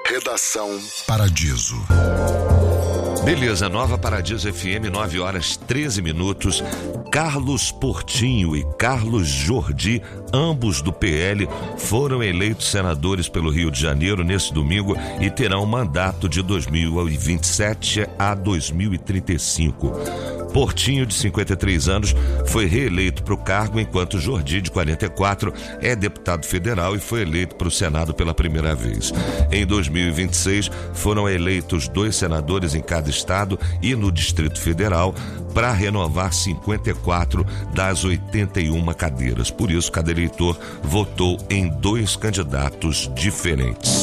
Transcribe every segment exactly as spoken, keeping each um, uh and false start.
Redação Paradiso. Beleza, Nova Paradiso F M, nove horas treze minutos. Carlos Portinho e Carlos Jordi, ambos do P L, foram eleitos senadores pelo Rio de Janeiro nesse domingo e terão mandato de dois mil e vinte e sete a dois mil e trinta e cinco. Portinho, de cinquenta e três anos, foi reeleito para o cargo, enquanto Jordi, de quarenta e quatro, é deputado federal e foi eleito para o Senado pela primeira vez. Em dois mil e vinte e seis, foram eleitos dois senadores em cada estado e no Distrito Federal para renovar cinquenta e quatro das oitenta e uma cadeiras. Por isso, cada eleitor votou em dois candidatos diferentes.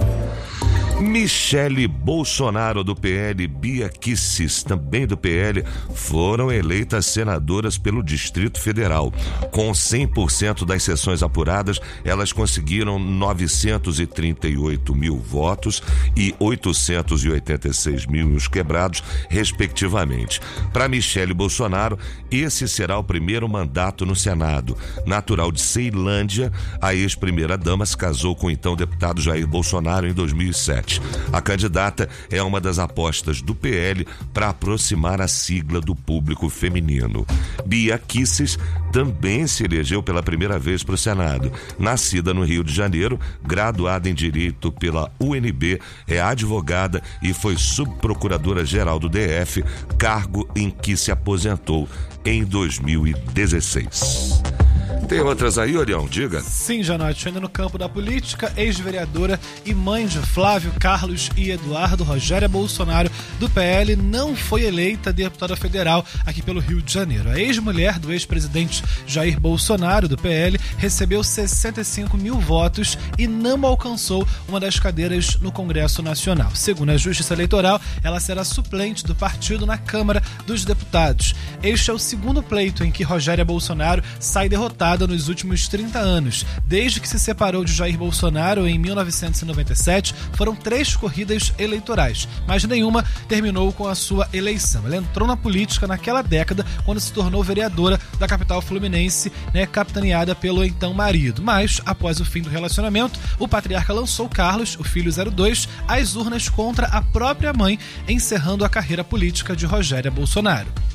Michele Bolsonaro, do P L, Bia Kicis, também do P L, foram eleitas senadoras pelo Distrito Federal. Com cem por cento das sessões apuradas, elas conseguiram novecentos e trinta e oito mil votos e oitocentos e oitenta e seis mil os quebrados, respectivamente. Para Michele Bolsonaro, esse será o primeiro mandato no Senado. Natural de Ceilândia, a ex-primeira-dama se casou com o então deputado Jair Bolsonaro em dois mil e sete. A candidata é uma das apostas do P L para aproximar a sigla do público feminino. Bia Kicis também se elegeu pela primeira vez para o Senado. Nascida no Rio de Janeiro, graduada em Direito pela U N B, é advogada e foi subprocuradora-geral do D F, cargo em que se aposentou em dois mil e dezesseis. Tem outras aí, Orião? Diga. Sim, Janote, ainda no campo da política, ex-vereadora e mãe de Flávio, Carlos e Eduardo, Rogéria Bolsonaro, do P L, não foi eleita deputada federal aqui pelo Rio de Janeiro. A ex-mulher do ex-presidente Jair Bolsonaro, do P L, recebeu sessenta e cinco mil votos e não alcançou uma das cadeiras no Congresso Nacional. Segundo a Justiça Eleitoral, ela será suplente do partido na Câmara dos Deputados. Este é o segundo pleito em que Rogéria Bolsonaro sai derrotada nos últimos trinta anos. Desde que se separou de Jair Bolsonaro em mil novecentos e noventa e sete, foram três corridas eleitorais, mas nenhuma terminou com a sua eleição. Ela entrou na política naquela década, quando se tornou vereadora da capital fluminense, né, capitaneada pelo então marido. Mas, após o fim do relacionamento, o patriarca lançou Carlos, o filho zero dois, às urnas contra a própria mãe, encerrando a carreira política de Rogéria Bolsonaro.